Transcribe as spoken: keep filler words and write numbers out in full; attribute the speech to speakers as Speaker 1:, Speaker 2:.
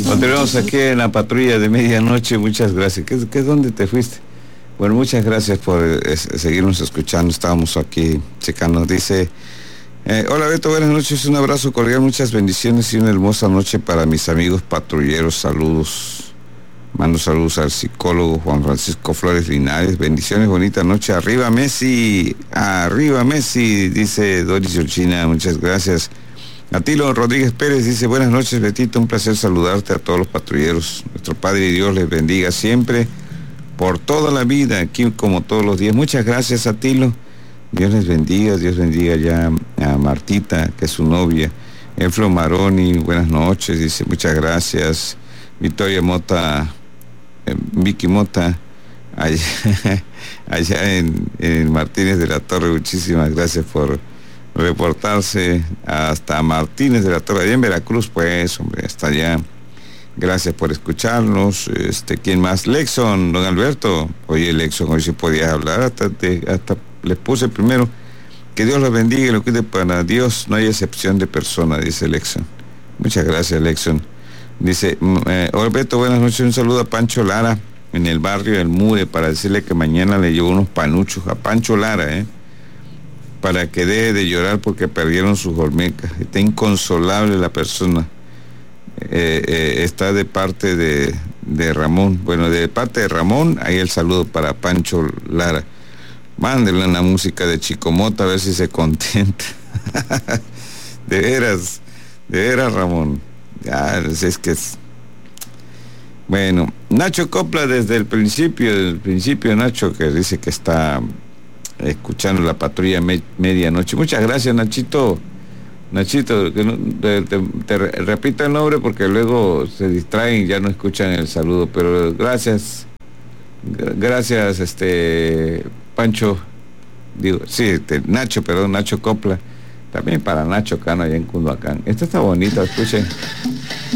Speaker 1: Continuamos aquí en la patrulla de medianoche. Muchas gracias. ¿Qué, qué dónde te fuiste? Bueno, muchas gracias por eh, seguirnos escuchando. Estábamos aquí checando. Dice, eh, hola Beto, buenas noches. Un abrazo cordial, muchas bendiciones y una hermosa noche para mis amigos patrulleros. Saludos. Mando saludos al psicólogo Juan Francisco Flores Linares. Bendiciones, bonita noche. Arriba Messi, arriba Messi, dice Doris Georgina. Muchas gracias. Atilo Rodríguez Pérez dice, buenas noches Betito, un placer saludarte a todos los patrulleros. Nuestro Padre y Dios les bendiga siempre, por toda la vida, aquí como todos los días. Muchas gracias, Atilo. Dios les bendiga, Dios bendiga ya a Martita, que es su novia. Eflo Maroni, buenas noches, dice, muchas gracias. Victoria Mota, eh, Vicky Mota, allá, allá en, en Martínez de la Torre, muchísimas gracias por reportarse hasta Martínez de la Torre, allá en Veracruz, pues, hombre, hasta allá. Gracias por escucharnos. Este, ¿quién más? Lexon, don Alberto. Oye, Lexon, hoy sí podías hablar, hasta, te, hasta les puse primero, que Dios los bendiga y lo cuide. Para Dios no hay excepción de persona, dice Lexon. Muchas gracias, Lexon. Dice, eh, hola Beto, buenas noches, un saludo a Pancho Lara, en el barrio del Mure, para decirle que mañana le llevo unos panuchos a Pancho Lara, eh, para que deje de llorar porque perdieron sus olmecas. Está inconsolable la persona. Eh, eh, está de parte de, de Ramón. Bueno, de parte de Ramón, ahí el saludo para Pancho Lara. Mándenle una música de Chico Mota a ver si se contenta. De veras, de veras, Ramón. Ya, es que es... Bueno, Nacho Copla desde el principio, desde el principio, Nacho, que dice que está escuchando la patrulla me, medianoche. Muchas gracias, Nachito. Nachito, que no, te, te, te repito el nombre porque luego se distraen y ya no escuchan el saludo, pero gracias, gracias, este, Pancho, digo, sí, este, Nacho, perdón, Nacho Copla, también para Nacho Cano allá en Cunduacán. Esta está bonita, escuchen.